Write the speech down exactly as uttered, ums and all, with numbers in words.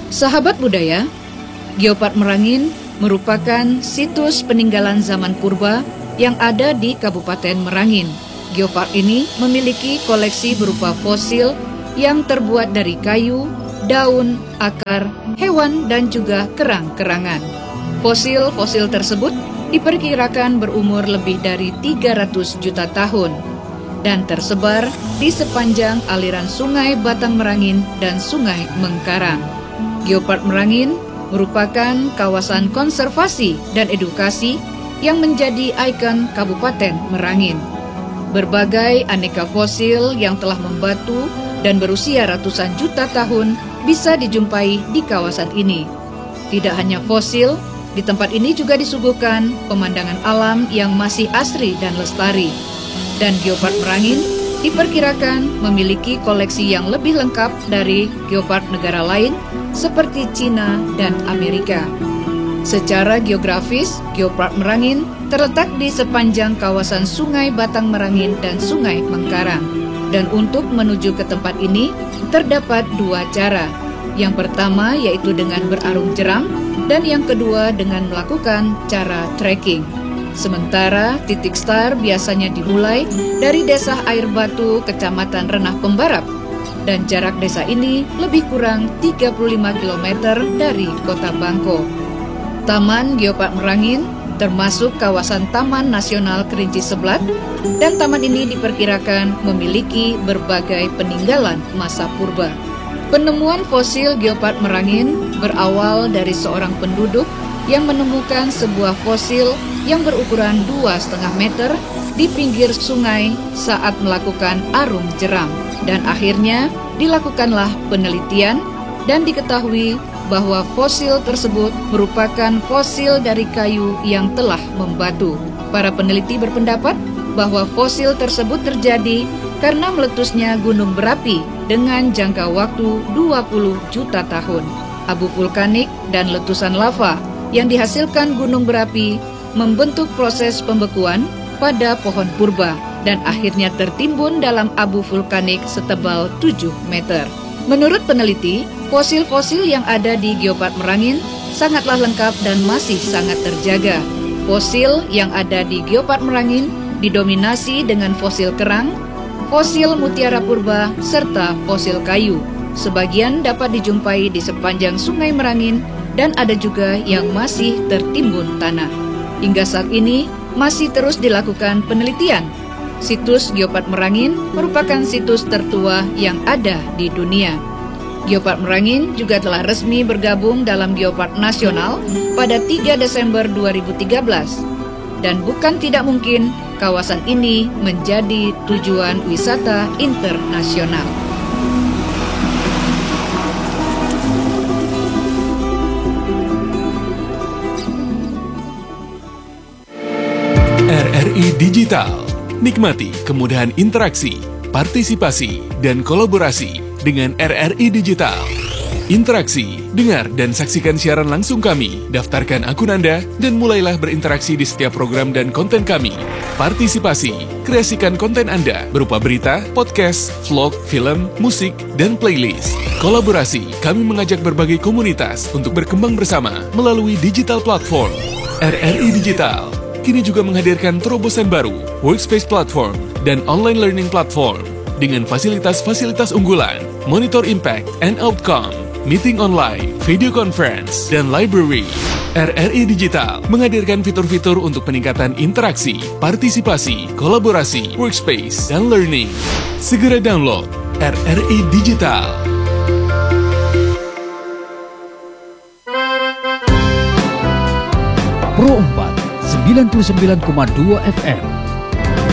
Sahabat budaya, Geopark Merangin merupakan situs peninggalan zaman purba yang ada di Kabupaten Merangin. Geopark ini memiliki koleksi berupa fosil yang terbuat dari kayu, daun, akar, hewan, dan juga kerang-kerangan. Fosil-fosil tersebut diperkirakan berumur lebih dari tiga ratus juta tahun dan tersebar di sepanjang aliran Sungai Batang Merangin dan Sungai Mengkarang. Geopark Merangin merupakan kawasan konservasi dan edukasi yang menjadi ikon Kabupaten Merangin. Berbagai aneka fosil yang telah membatu dan berusia ratusan juta tahun bisa dijumpai di kawasan ini. Tidak hanya fosil, di tempat ini juga disuguhkan pemandangan alam yang masih asri dan lestari. Dan Geopark Merangin diperkirakan memiliki koleksi yang lebih lengkap dari geopark negara lain seperti Cina dan Amerika. Secara geografis, Geopark Merangin terletak di sepanjang kawasan Sungai Batang Merangin dan Sungai Mengkarang. Dan untuk menuju ke tempat ini, terdapat dua cara. Yang pertama yaitu dengan berarung jeram, dan yang kedua dengan melakukan cara trekking. Sementara titik start biasanya dimulai dari Desa Air Batu, Kecamatan Renah Pembarap, dan jarak desa ini lebih kurang tiga puluh lima kilometer dari Kota Bangko. Taman Geopark Merangin termasuk kawasan Taman Nasional Kerinci Seblat, dan taman ini diperkirakan memiliki berbagai peninggalan masa purba. Penemuan fosil Geopark Merangin berawal dari seorang penduduk yang menemukan sebuah fosil yang berukuran dua koma lima meter di pinggir sungai saat melakukan arung jeram. Dan akhirnya dilakukanlah penelitian dan diketahui bahwa fosil tersebut merupakan fosil dari kayu yang telah membatu. Para peneliti berpendapat bahwa fosil tersebut terjadi karena meletusnya gunung berapi dengan jangka waktu dua puluh juta tahun. Abu vulkanik dan letusan lava yang dihasilkan gunung berapi membentuk proses pembekuan pada pohon purba dan akhirnya tertimbun dalam abu vulkanik setebal tujuh meter. Menurut peneliti, fosil-fosil yang ada di Geopark Merangin sangatlah lengkap dan masih sangat terjaga. Fosil yang ada di Geopark Merangin didominasi dengan fosil kerang, fosil mutiara purba, serta fosil kayu. Sebagian dapat dijumpai di sepanjang Sungai Merangin dan ada juga yang masih tertimbun tanah. Hingga saat ini masih terus dilakukan penelitian. Situs Geopark Merangin merupakan situs tertua yang ada di dunia. Geopark Merangin juga telah resmi bergabung dalam Geopark Nasional pada tiga Desember dua ribu tiga belas. Dan bukan tidak mungkin kawasan ini menjadi tujuan wisata internasional. R R I Digital. Nikmati kemudahan interaksi, partisipasi, dan kolaborasi dengan R R I Digital. Interaksi, dengar dan saksikan siaran langsung kami, daftarkan akun Anda, dan mulailah berinteraksi di setiap program dan konten kami. Partisipasi, kreasikan konten Anda berupa berita, podcast, vlog, film, musik, dan playlist. Kolaborasi, kami mengajak berbagai komunitas untuk berkembang bersama melalui digital platform. R R I Digital kini juga menghadirkan terobosan baru, workspace platform, dan online learning platform dengan fasilitas-fasilitas unggulan, monitor impact and outcome, meeting online, video conference, dan library. R R I Digital menghadirkan fitur-fitur untuk peningkatan interaksi, partisipasi, kolaborasi, workspace, dan learning. Segera download R R I Digital. Pro empat sembilan puluh sembilan koma dua F M